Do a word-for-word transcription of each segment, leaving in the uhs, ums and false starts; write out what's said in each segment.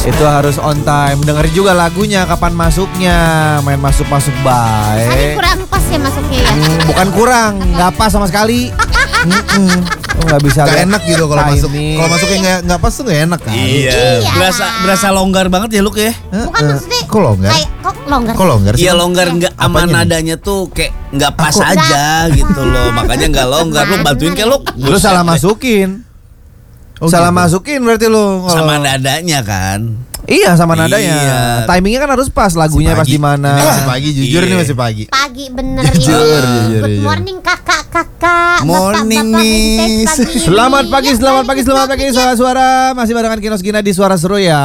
Itu harus on time. Dengerin juga lagunya, kapan masuknya. Main masuk-masuk Tadi baik. kurang pas ya masuknya ya. Hmm, bukan kurang, nggak pas sama sekali. Mm-mm. Oh, nggak bisa Gak lihat enak gitu kalau masuk. timing. Kalau masuknya nggak nggak pas tuh nggak enak kan. Iya. Iya. Berasa berasa longgar banget ya Luk ya. Bukan maksudnya. Kok longgar? Kayak kok longgar. Kok longgar sih? Iya longgar nggak sama Apanya nih? nadanya tuh kayak nggak pas Aku- aja gitu loh. Makanya nggak longgar. Lu bantuin kayak Luk. Lu salah masukin. Oh, salah gitu. masukin berarti lu. kalau- Sama nadanya kan. Iya sama nadanya. Iya. Timingnya kan harus pas, lagunya pas Pagi. di mana. Ini masih pagi, jujur Iya. ini masih pagi. Pagi bener Jujur, ini. jujur, Good jujur. morning kakak-kakak. Morning, Bapak-bapak, Miss. pagi. Selamat pagi, Ya, selamat pagi, selamat pagi suara-suara. Masih barengan Kinos Gina di Suara Seru ya.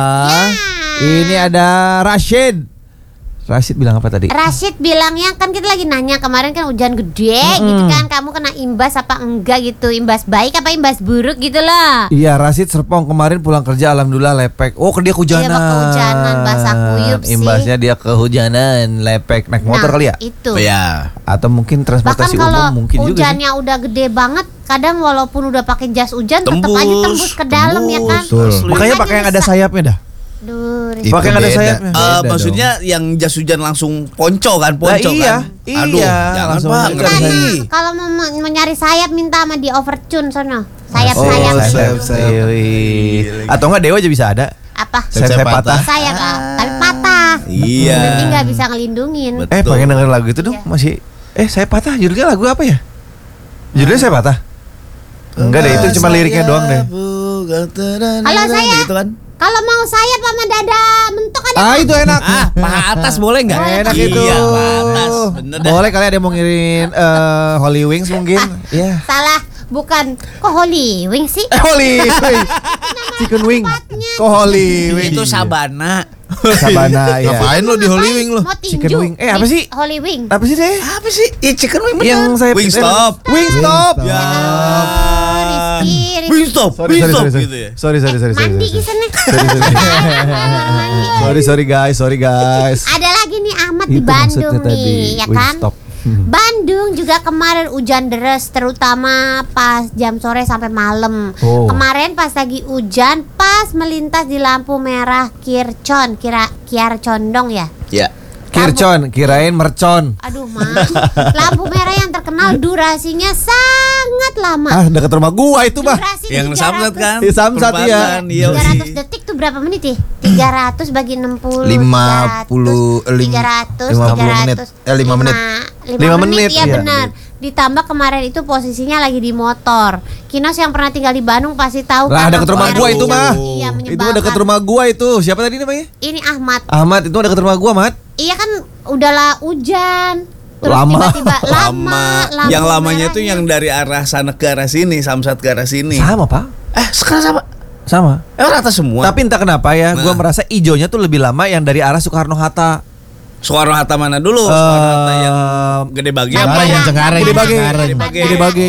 Ini ada Rashid. Rashid bilang apa tadi? Rashid bilangnya kan kita lagi nanya kemarin kan hujan gede gitu kan, kamu kena imbas apa enggak gitu, imbas baik apa imbas buruk gitu loh. Iya, Rashid Serpong kemarin pulang kerja alhamdulillah lepek. Oh, dia kehujanan. Iya, kehujanan, basah kuyup sih. Imbasnya dia kehujanan, lepek naik motor Nah, kali ya? Itu. Iya. Atau mungkin Bahkan transportasi kalau umum mungkin juga. hujannya udah gede banget, kadang walaupun udah pakai jas hujan tetap Tembus, aja tembus ke dalam ya kan. tembus. Sih. Makanya pakai yang ada sayapnya dah. Duh, Itu Pakai yang ada beda. sayapnya. Eh, Beda maksudnya yang jas hujan langsung ponco kan, ponco Nah, iya, kan. Aduh, iya, jangan langsung Pak, aja. ngeri. Nah, kalau mau, mau nyari sayap minta sama di overtune sono. Oh, Sayap-sayap. sayap, sayap. Iya. Atau enggak Dewa aja bisa ada. Apa? Sayap Sayap patah. patah. Sayap ah, tapi patah. Iya. Jadi nggak bisa ngelindungin. Betul. Eh, pengen denger lagu itu dong, Iya. masih. Eh, saya patah. Judulnya lagu apa ya? Judulnya saya patah. Enggak deh, itu cuma liriknya doang deh. Kalau saya- gitu kan. Kalau mau sayap sama dada mentok ada. Ah, itu enak. Ah, paha atas boleh nggak? Enak Iya, itu. paha atas. Bener dah. Boleh kali ada yang mau ngirim eh, Holy Wings mungkin. Iya. Salah, bukan. Kok Holy Wing sih? Eh, Holy Wings. Chicken Wing. Kok Holy Wings? Itu Sabana. Sabana ya. Ngapain lo di Holy Wing lo? Mau tinju. Chicken wing. Eh, apa Di sih? Holy Wing. Apa sih deh? Apa sih? Ya chicken wing bener. Yang saya Wingstop. Wingstop. Wingstop. Ya. Oh, Rizky, Rizky. Wingstop. Sorry, sorry, Wingstop sorry, sorry. gitu ya. Sorry, sorry, sorry, sorry. Mandi sorry. kisahnya. Sorry, sorry. Sorry, sorry guys, sorry guys. Ada lagi nih Ahmad di Itu Bandung maksudnya tadi, nih, ya kan? Wingstop. Bandung juga kemarin hujan deras, terutama pas jam sore sampai malam. Oh. Kemarin pas lagi hujan, pas melintas di lampu merah Kircon, kira Kiar Condong ya. Ya. Kircon, kirain mercon. Aduh, Mas. Lampu merah yang terkenal durasinya sangat lama. Ah, dekat rumah gua itu mah. Durasi Yang tiga samsat ratus kan? Iya, samsat, iya. Perempatan, iya. tiga ratus detik tuh berapa menit ya? tiga ratus bagi enam puluh. lima puluh, lim- tiga ratus, lima puluh tiga menit. ratus. Eh, lima menit. lima Lima menit, menit, ya iya. benar. Ditambah kemarin itu posisinya lagi di motor. Kinos yang pernah tinggal di Bandung pasti tahu Lah, kan dekat lampu rumah merah gua itu yang- mah. Iya, Itu menyebalkan. dekat rumah gua itu. Siapa tadi namanya? Ini Ahmad. Ahmad, itu dekat rumah gua, Mat. Iya kan udahlah hujan. Terus Lama. tiba-tiba lama, lampu Yang lamanya tuh merahnya. yang dari arah sana ke arah sini, Samsat ke arah sini. Sama, Pak. Eh, sekarang sama. Sama. Eh, rata semua. Tapi entah kenapa ya, gua Nah. merasa ijonya tuh lebih lama yang dari arah Soekarno-Hatta. Soekarno Hatta mana dulu? Eh, Soekarno Hatta yang gede bagian. Bandara. yang Cengkareng. Gede Bage. Cengkareng. Gede Bage.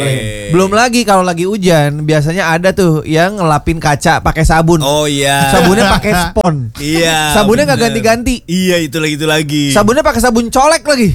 Belum lagi kalau lagi hujan, biasanya ada tuh yang ngelapin kaca pakai sabun. Oh iya. Sabunnya pakai spon. Iya. Sabunnya nggak bener. ganti-ganti. Iya, itu lagi itu lagi. Sabunnya pakai sabun colek lagi.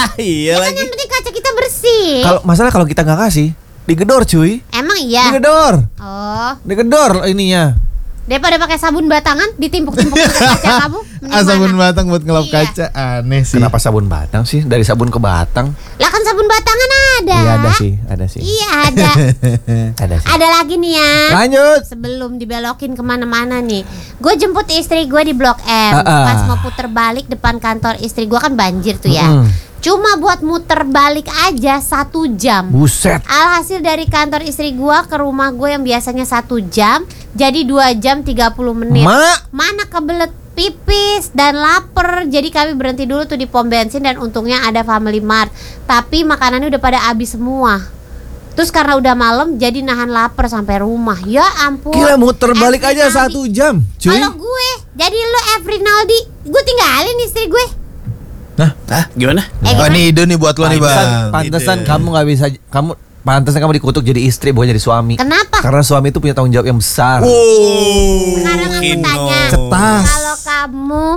Iya Kan lagi. yang penting kaca kita bersih. Kalau masalah kalau kita nggak kasih, digedor cuy. Emang iya. Digedor. Oh, Digedor ininya. daripada pakai sabun batangan ditimpuk-timpuk ke kaca kamu. mending Ah, sabun mana? batang buat ngelap Iya. kaca. Aneh sih. Kenapa sabun batang sih? Dari sabun ke batang? Lah kan sabun batangan ada. Iya ada sih, ada sih. Iya ada. Ada sih. Ada lagi nih ya. Lanjut. Sebelum dibelokin kemana-mana nih, gue jemput istri gue di Blok M. Ah, ah. Pas mau puter balik depan kantor istri gue kan banjir tuh ya. Mm. Cuma buat muter balik aja satu jam. Buset. Alhasil dari kantor istri gue ke rumah gue yang biasanya satu jam, jadi dua jam tiga puluh menit. Mak. Mana kebelet pipis dan lapar. Jadi kami berhenti dulu tuh di pom bensin dan untungnya ada Family Mart. Tapi makanannya udah pada habis semua. Terus karena udah malam jadi nahan lapar sampai rumah. Ya ampun. Gila muter balik Every aja Naldi. satu jam, cuy. Kalau gue, jadi lo Every Naldi, gue tinggalin istri gue. Nah, Hah, gimana? Eh, Oh, gimana? ini ide nih buat lo nih, pantesan, Bang. pantesan Ide. kamu nggak bisa, kamu pantesan kamu dikutuk jadi istri bukan jadi suami. Kenapa? Karena suami itu punya tanggung jawab yang besar. Oh, Sekarang aku Kino. tanya, Cetas. kalau kamu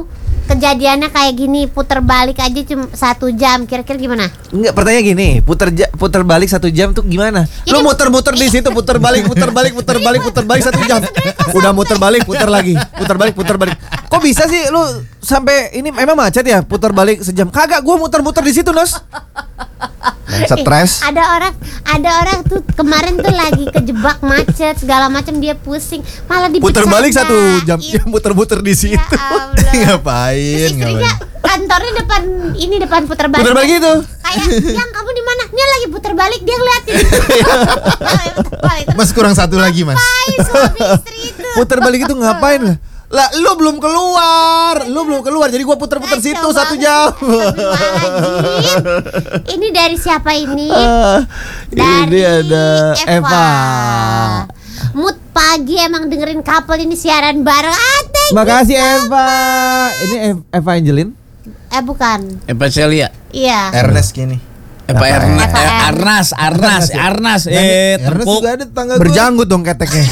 kejadiannya kayak gini, puter balik aja cuma satu jam, kira-kira gimana? Enggak, pertanyaan gini, puter ja- puter balik satu jam tuh gimana? Ya Lu kan- muter-muter di situ, puter balik, puter balik, puter balik, puter balik satu jam. Udah muter balik, puter lagi, puter balik, puter balik. Kok bisa sih lu sampai ini memang macet ya? Puter balik sejam. Kagak, gua muter-muter di situ, Nos. Stres. Eh, ada orang, ada orang tuh kemarin tuh lagi kejebak macet segala macam, dia pusing, malah Puter balik satu jam, Iya. ya muter-muter di situ. Ya Allah. Ngapain? Istrinya Ngapain? kantornya depan ini depan puter balik. Puter balik itu. Kayak, yang kamu di mana? Dia lagi puter balik, dia ngeliatin. Puter balik. Mas kurang satu lagi, Mas. Hai, suami istri itu. Puter balik itu ngapain lah? Lah, lu belum keluar, lu belum keluar, jadi gua puter-puter situ Kacau satu banget. jam. Astagfirullahaladzim. Ini dari siapa ini? Ah, Dari ini ada Eva. Mood pagi emang dengerin couple ini siaran bareng. Ah, thank you. Makasih Eva. Ini Ev- Eva Angelin. Eh bukan. Eva Celia. Iya. Ernest gini. Eva Erna, Eva eh, Ernest. Arnas, Arnas, Arnas, eh Ernest tepuk. juga ada tetangga gua. Berjanggut dong keteknya.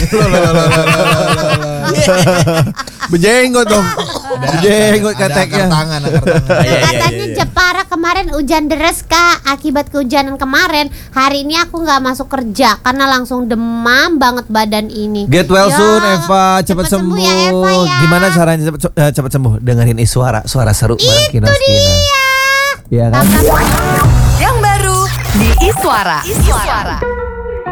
Berjenggot dong. Berjenggot Ada keteknya. akar tangan, akar tangan. Iya, iya, Katanya iya, iya. Jepara kemarin hujan deras Kak. Akibat kehujanan kemarin, hari ini aku nggak masuk kerja karena langsung demam banget badan ini. Get well Ya, soon Eva, cepat sembuh. ya, Eva, ya. Gimana caranya cepat eh, cepat sembuh? Dengerin suara, suara seru bareng Itu Kinos Kina. dia. Iya kan? Yang baru di Iswara. Iswara.